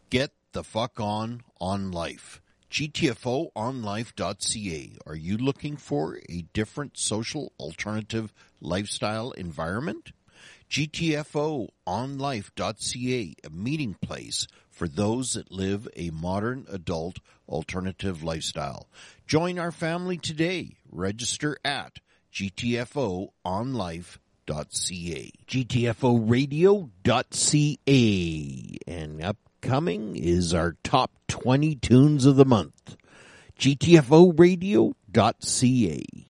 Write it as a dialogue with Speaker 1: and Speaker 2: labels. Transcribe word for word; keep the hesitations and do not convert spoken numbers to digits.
Speaker 1: Get the fuck on on life. G T F O on life dot c a. Are you looking for a different social alternative lifestyle environment? G T F O on life dot c a, a meeting place for those that live a modern adult alternative lifestyle. Join our family today. Register at G T F O on life dot c a. G T F O radio dot c a. And upcoming is our top twenty tunes of the month. G T F O radio dot c a.